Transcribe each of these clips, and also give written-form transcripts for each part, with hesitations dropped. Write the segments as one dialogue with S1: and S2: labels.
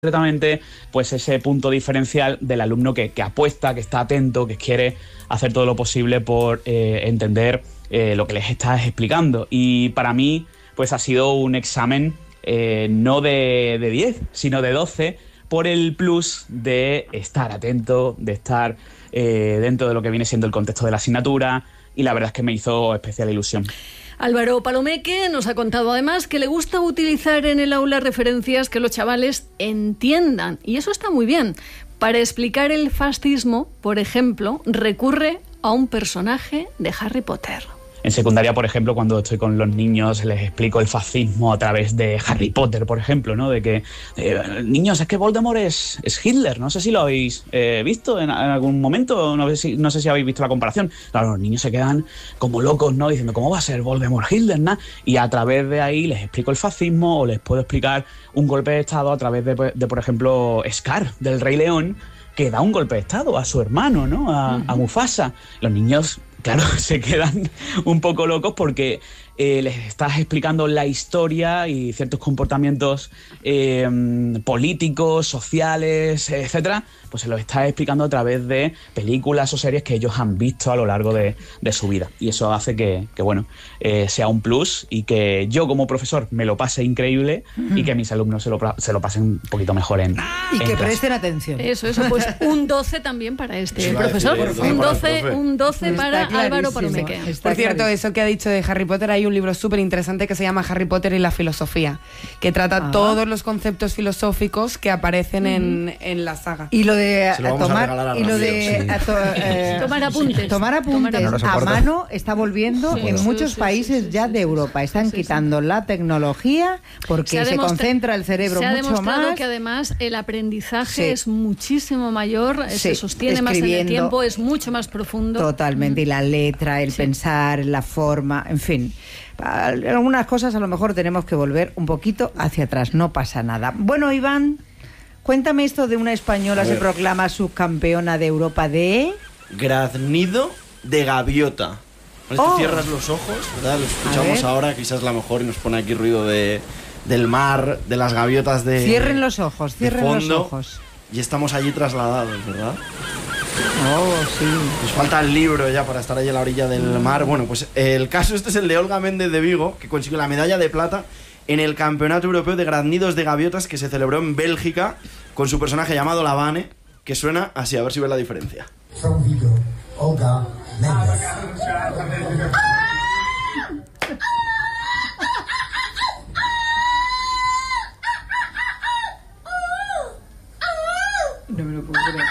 S1: concretamente pues ese punto diferencial del alumno que apuesta, que está atento, que quiere hacer todo lo posible por entender lo que les estás explicando. Y para mí pues ha sido un examen no de 10, sino de 12, por el plus de estar atento, de estar dentro de lo que viene siendo el contexto de la asignatura, y la verdad es que me hizo especial ilusión.
S2: Álvaro Palomeque nos ha contado además que le gusta utilizar en el aula referencias que los chavales entiendan, y eso está muy bien. Para explicar el fascismo, por ejemplo, recurre a un personaje de Harry Potter.
S1: En secundaria, por ejemplo, cuando estoy con los niños, les explico el fascismo a través de Harry Potter, por ejemplo, ¿no? De que, niños, es que Voldemort es Hitler. No sé si lo habéis visto en algún momento, no sé si habéis visto la comparación. Claro, los niños se quedan como locos, ¿no? Diciendo, ¿cómo va a ser Voldemort Hitler, ¿no? Y a través de ahí les explico el fascismo, o les puedo explicar un golpe de estado a través de por ejemplo, Scar, del Rey León, que da un golpe de estado a su hermano, ¿no? A Mufasa. Los niños, claro, se quedan un poco locos porque les estás explicando la historia y ciertos comportamientos políticos, sociales, etcétera, pues se los estás explicando a través de películas o series que ellos han visto a lo largo de su vida. Y eso hace que sea un plus, y que yo como profesor me lo pase increíble, y que mis alumnos se lo pasen un poquito mejor en
S3: que
S1: clase.
S3: presten atención.
S2: Eso, pues un 12 también para este profesor. Un 12 para Álvaro Palomeque.
S4: Por cierto, eso que ha dicho de Harry Potter, hay un libro súper interesante que se llama Harry Potter y la filosofía, que trata todos los conceptos filosóficos que aparecen en la saga.
S3: Y lo de
S2: tomar apuntes
S3: a mano está volviendo en muchos países ya de Europa. Están quitando la tecnología porque se concentra el cerebro mucho más.
S2: Se ha demostrado que además el aprendizaje es muchísimo mayor, se sostiene más en el tiempo, es mucho más profundo.
S3: Totalmente, y la letra, el pensar, la forma, en fin. Algunas cosas a lo mejor tenemos que volver un poquito hacia atrás, no pasa nada. Bueno, Iván, cuéntame esto de una española se proclama subcampeona de Europa de...
S5: Graznido de gaviota. Cierras los ojos, ¿verdad? Lo escuchamos ahora, quizás la mejor, y nos pone aquí ruido del mar, de las gaviotas de...
S3: Cierren los ojos.
S5: Los ojos. Y estamos allí trasladados, ¿verdad?
S3: Oh, sí.
S5: Nos falta el libro ya para estar allí a la orilla del mar. Bueno, pues el caso este es el de Olga Méndez de Vigo, que consiguió la medalla de plata en el Campeonato Europeo de Graznidos de Gaviotas, que se celebró en Bélgica, con su personaje llamado La Vane, que suena así, a ver si ves la diferencia.
S6: From Vigo, Olga Méndez.
S3: No me lo puedo creer.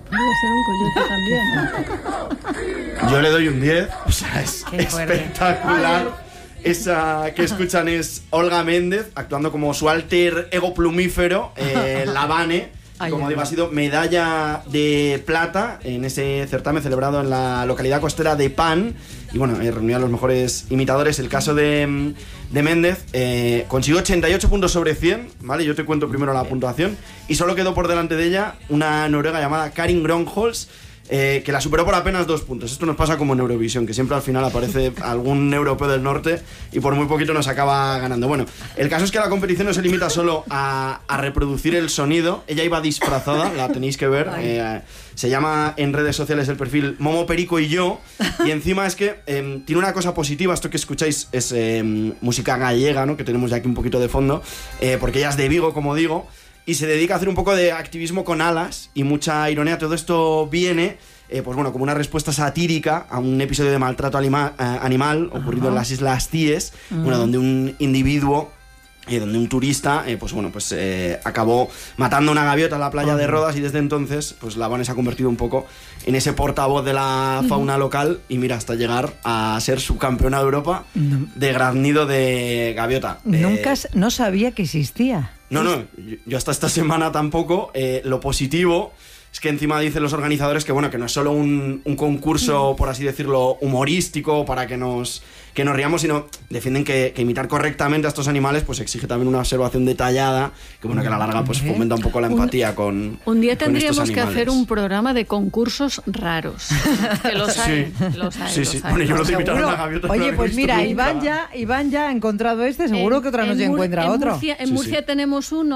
S2: Puede ser un coyote también.
S5: Yo le doy un 10, o sea, es espectacular. Esa que escuchan es Olga Méndez actuando como su alter ego plumífero, La Vane. Como digo, ha sido medalla de plata en ese certamen celebrado en la localidad costera de Pan. Y bueno, reunió a los mejores imitadores. El caso de Méndez consiguió 88 puntos sobre 100, ¿vale? Yo te cuento primero la puntuación. Y solo quedó por delante de ella una noruega llamada Karin Gronholz, que la superó por apenas 2 puntos. Esto nos pasa como en Eurovisión, que siempre al final aparece algún europeo del norte y por muy poquito nos acaba ganando. Bueno, el caso es que la competición no se limita solo a reproducir el sonido. Ella iba disfrazada, la tenéis que ver. Se llama en redes sociales el perfil Momo Perico y yo. Y encima es que tiene una cosa positiva. Esto que escucháis es música gallega, ¿no? Que tenemos ya aquí un poquito de fondo, porque ella es de Vigo, como digo, y se dedica a hacer un poco de activismo con alas y mucha ironía. Todo esto viene, pues bueno, como una respuesta satírica a un episodio de maltrato animal ocurrido en las Islas Cíes, bueno, donde un individuo, donde un turista, acabó matando una gaviota en la playa de Rodas, y desde entonces, pues La Vane se ha convertido un poco en ese portavoz de la fauna local, y mira, hasta llegar a ser subcampeona de Europa de graznido de gaviota.
S3: No sabía que existía.
S5: No, yo hasta esta semana tampoco. Lo positivo es que encima dicen los organizadores que bueno, que no es solo un concurso, por así decirlo, humorístico para que nos riamos, sino defienden que imitar correctamente a estos animales pues exige también una observación detallada, que bueno, que a la larga pues fomenta un poco la empatía con
S2: un día
S5: con
S2: tendríamos que hacer un programa de concursos raros, que los hay.
S5: Bueno, yo no te invitaron a la gaviota.
S3: Oye, pues mira, Iván ya ha encontrado seguro que otra noche encuentra otro.
S2: En Murcia tenemos uno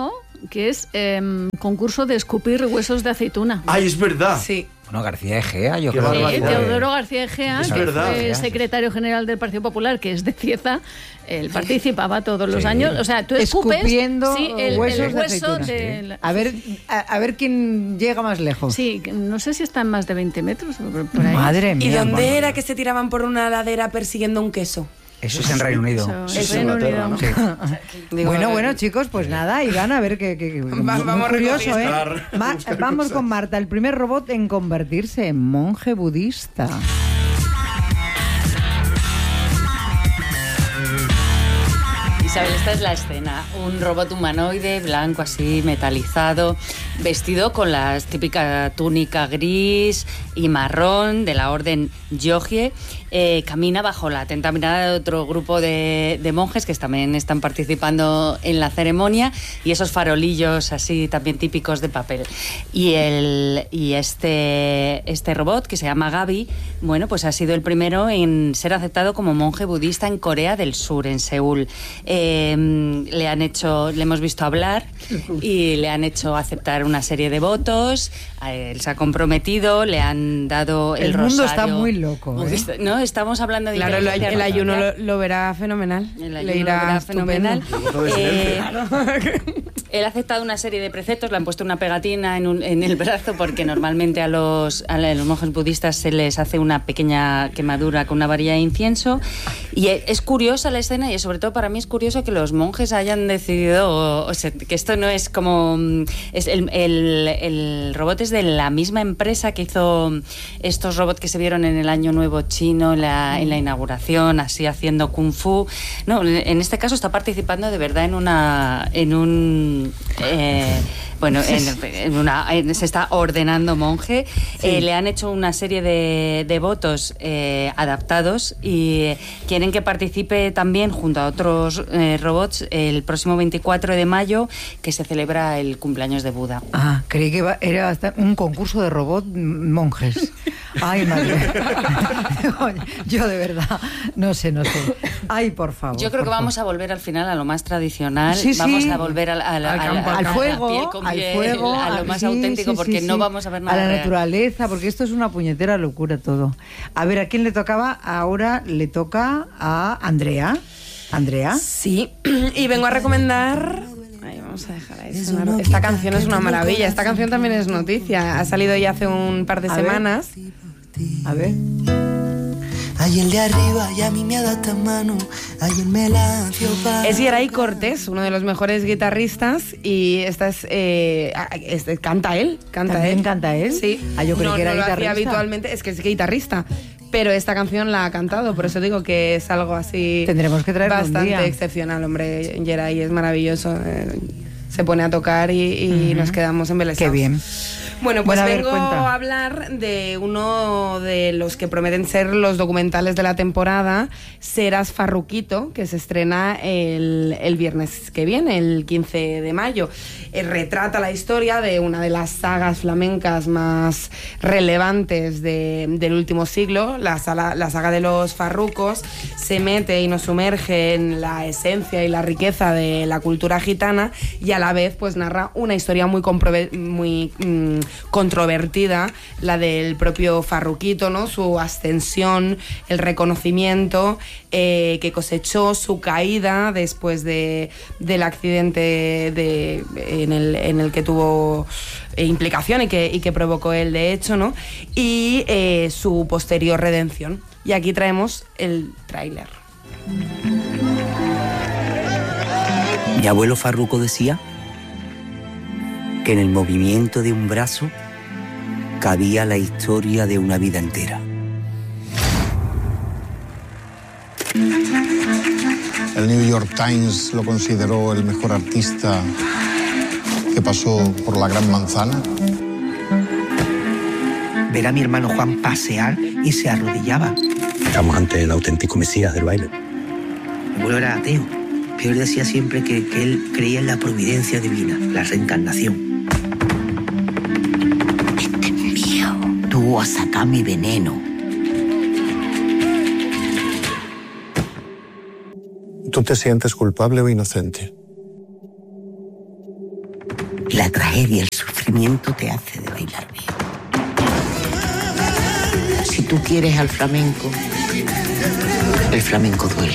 S2: que es concurso de escupir huesos de aceituna.
S5: ¡Ay, es verdad!
S4: Sí.
S7: Bueno, García Egea, yo
S5: Qué
S7: creo
S5: barbaridad.
S7: que...
S2: Teodoro García Egea,
S5: Es
S2: que
S5: verdad.
S2: fue secretario general del Partido Popular, que es de Cieza, él participaba todos los años. O sea, tú escupes
S3: Escupiendo
S2: el
S3: huesos de
S2: hueso
S3: aceituna.
S2: de...
S3: A ver quién llega más lejos.
S2: Sí, no sé si están más de 20 metros. Por ahí.
S3: Madre mía.
S4: ¿Y dónde era que se tiraban por una ladera persiguiendo un queso?
S7: Eso es en Reino Unido.
S2: Eso,
S5: Es
S2: Reino
S5: Inglaterra,
S2: Unido.
S5: ¿no?
S4: Digo,
S3: Bueno, chicos, pues nada, Iván, a ver qué
S4: Vamos
S3: curioso, ¿eh?
S5: buscar
S3: Vamos
S5: cosas.
S3: con Marta, el primer robot en convertirse en monje budista.
S8: Isabel, esta es la escena. Un robot humanoide, blanco así, metalizado, vestido con la típica túnica gris y marrón de la orden Yogie, camina bajo la atenta mirada de otro grupo de monjes que también están participando en la ceremonia, y esos farolillos así también típicos de papel. Y este robot, que se llama Gaby, bueno, pues ha sido el primero en ser aceptado como monje budista en Corea del Sur, en Seúl. Le hemos visto hablar y le han hecho aceptar una serie de votos. Él se ha comprometido, le han dado el rosario.
S3: El mundo está muy loco, ¿eh?
S8: budista. No, estamos hablando de
S4: Claro,
S8: inteligencia
S4: el ayuno
S8: artificial.
S4: lo verá fenomenal.
S8: El
S4: Le
S8: ayuno
S4: irá
S8: lo verá
S4: estupendo.
S8: fenomenal. Él ha aceptado una serie de preceptos, le han puesto una pegatina en el brazo, porque normalmente a los monjes budistas se les hace una pequeña quemadura con una varilla de incienso. Y es curiosa la escena, y sobre todo para mí es curioso que los monjes hayan decidido, o sea, que esto no es como... el robot es de la misma empresa que hizo estos robots que se vieron en el Año Nuevo chino, en la inauguración, así haciendo kung fu. No, en este caso está participando de verdad se está ordenando monje.
S3: Sí.
S8: Le han hecho una serie de votos adaptados, y quieren que participe también junto a otros robots el próximo 24 de mayo, que se celebra el cumpleaños de Buda.
S3: Ah, creí que era hasta un concurso de robot monjes. Ay, madre. Yo de verdad, no sé. Ay, por favor.
S8: Yo creo que vamos a volver al final a lo más tradicional.
S3: Sí, sí.
S8: Vamos a volver al
S3: fuego,
S8: piel con
S3: al
S8: piel,
S3: fuego,
S8: a lo más
S3: sí,
S8: auténtico,
S3: sí,
S8: porque
S3: sí,
S8: no
S3: sí.
S8: vamos a ver nada
S3: a la
S8: real.
S3: naturaleza, porque esto es una puñetera locura todo. A ver, ¿a quién le tocaba? Ahora le toca a Andrea. ¿Andrea?
S4: Sí, y vengo a recomendar... Ay, vamos a dejar ahí sonar. Esta canción es una maravilla. Esta canción también es noticia. Ha salido ya hace un par de semanas.
S3: A ver.
S9: Ay, el de arriba y a mí me da esta mano. Ay, el melancio para...
S4: Es Yeray Cortés, uno de los mejores guitarristas, y esta canta él.
S3: ¿También canta él?
S4: Sí.
S3: Ah, yo creí que era
S4: no lo hacía
S3: guitarrista.
S4: habitualmente, es que es guitarrista. Pero esta canción la ha cantado, por eso digo que es algo así...
S3: Tendremos que traerlo un
S4: bastante
S3: día.
S4: excepcional, hombre. Yeray es maravilloso. Se pone a tocar y nos quedamos embelesados.
S3: Qué bien.
S4: Bueno, pues
S3: Bueno, a ver,
S4: vengo
S3: cuenta.
S4: a hablar de uno de los que prometen ser los documentales de la temporada, Serás Farruquito, que se estrena el viernes que viene, el 15 de mayo. Retrata la historia de una de las sagas flamencas más relevantes del último siglo, la saga de los farrucos. Se mete y nos sumerge en la esencia y la riqueza de la cultura gitana, y a la vez pues narra una historia muy controvertida, la del propio Farruquito, ¿no? Su ascensión, el reconocimiento que cosechó, su caída después del accidente en el que tuvo implicación y que provocó él, de hecho, ¿no? Y su posterior redención. Y aquí traemos el tráiler.
S10: Mi abuelo Farruco decía que en el movimiento de un brazo cabía la historia de una vida entera.
S11: El New York Times lo consideró el mejor artista que pasó por la Gran Manzana.
S10: Ver a mi hermano Juan pasear y se arrodillaba.
S12: Estamos ante el auténtico mesías del baile.
S10: Mi abuelo era ateo, pero él decía siempre que él creía en la providencia divina, la reencarnación. Tú vas a sacar mi veneno.
S11: ¿Tú te sientes culpable o inocente?
S13: tragedia, el sufrimiento te hace de bailar bien. Si tú quieres al flamenco, el flamenco duele.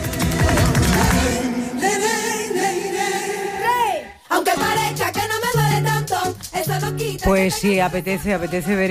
S14: Aunque parezca que no me duele tanto, eso no quita.
S3: Pues sí, apetece ver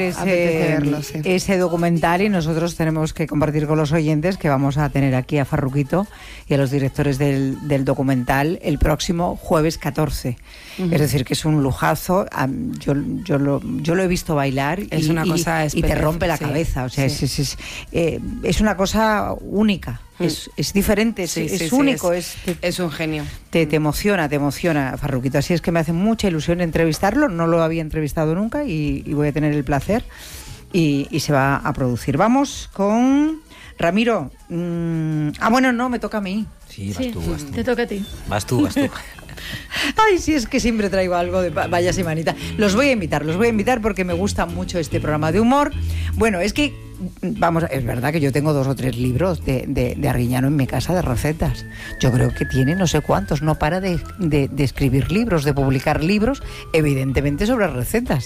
S3: ese documental, y nosotros tenemos que compartir con los oyentes que vamos a tener aquí a Farruquito y a los directores del documental el próximo jueves 14. Es decir, que es un lujazo. Yo lo he visto bailar
S4: es una cosa
S3: y te rompe la cabeza. O sea, es una cosa única. Es diferente, es único.
S4: Es un genio.
S3: Te emociona, Farruquito. Así es que me hace mucha ilusión entrevistarlo. No lo había entrevistado nunca y voy a tener el placer. Y se va a producir. Vamos con Ramiro. Bueno, no, me toca a mí.
S7: Sí, vas tú.
S2: Te toca a ti.
S7: Vas tú.
S3: Ay, sí, es que siempre traigo algo de vaya semanita. Los voy a invitar porque me gusta mucho este programa de humor. Bueno, es que, es verdad que yo tengo 2 o 3 libros de Arguiñano en mi casa de recetas. Yo creo que tiene no sé cuántos, no para de escribir libros, de publicar libros, evidentemente sobre recetas.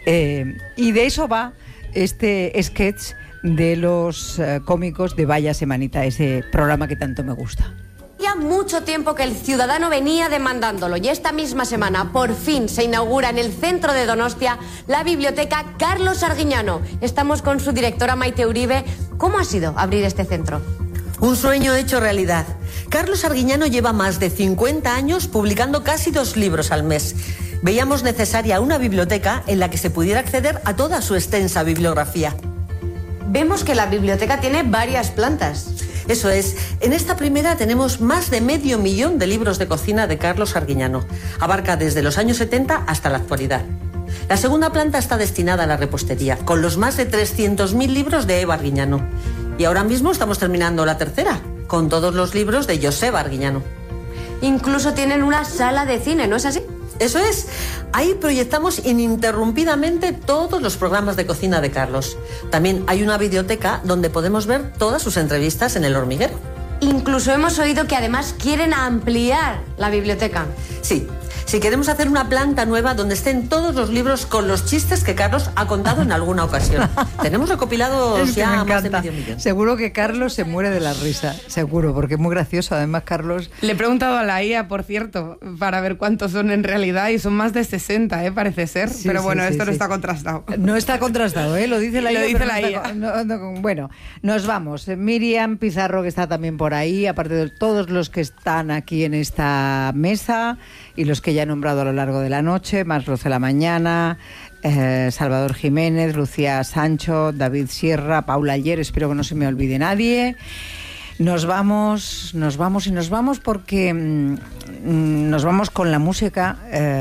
S3: Y de eso va este sketch de los cómicos de Vaya Semanita, ese programa que tanto me gusta.
S14: Ya mucho tiempo que el ciudadano venía demandándolo y esta misma semana por fin se inaugura en el centro de Donostia la biblioteca Carlos Arguiñano. Estamos con su directora Maite Uribe. ¿Cómo ha sido abrir este centro?
S15: Un sueño hecho realidad. Carlos Arguiñano lleva más de 50 años publicando casi 2 libros al mes. Veíamos necesaria una biblioteca en la que se pudiera acceder a toda su extensa bibliografía.
S14: Vemos que la biblioteca tiene varias plantas.
S15: Eso es. En esta primera tenemos más de 500.000 de libros de cocina de Carlos Arguiñano. Abarca desde los años 70 hasta la actualidad. La segunda planta está destinada a la repostería, con los más de 300.000 libros de Eva Arguiñano. Y ahora mismo estamos terminando la tercera, con todos los libros de Joseba Arguiñano.
S14: Incluso tienen una sala de cine, ¿no es así?
S15: Eso es. Ahí proyectamos ininterrumpidamente todos los programas de cocina de Carlos. También hay una videoteca donde podemos ver todas sus entrevistas en El Hormiguero.
S14: Incluso hemos oído que además quieren ampliar la biblioteca.
S15: Sí. Si queremos hacer una planta nueva donde estén todos los libros con los chistes que Carlos ha contado en alguna ocasión. Tenemos recopilados ya más de 500.000.
S3: Seguro que Carlos se muere de la risa, seguro, porque es muy gracioso. Además, Carlos...
S4: Le he preguntado a la IA, por cierto, para ver cuántos son en realidad, y son más de 60, parece ser. Sí, pero bueno, esto no está contrastado.
S3: No está contrastado, lo dice la IA.
S4: Lo dice la IA.
S3: Bueno, nos vamos. Miriam Pizarro, que está también por ahí, aparte de todos los que están aquí en esta mesa y los que ya he nombrado a lo largo de la noche, más Rocela Mañana, Salvador Jiménez, Lucía Sancho, David Sierra, Paula Ayer, espero que no se me olvide nadie. Nos vamos porque nos vamos con la música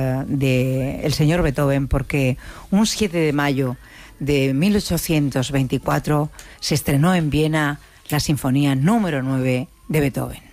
S3: del señor Beethoven, porque un 7 de mayo de 1824 se estrenó en Viena la Sinfonía número 9 de Beethoven.